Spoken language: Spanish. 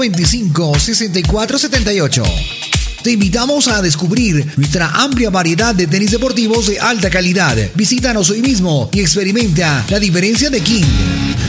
25 64 78. Te invitamos a descubrir nuestra amplia variedad de tenis deportivos de alta calidad. Visítanos hoy mismo y experimenta la diferencia de King.